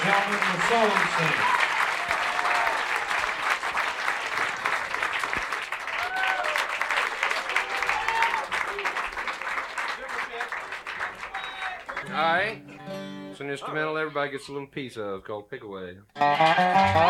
gentlemen, the Soul Singers. All right. It's an instrumental everybody gets a little piece of called Pick Away.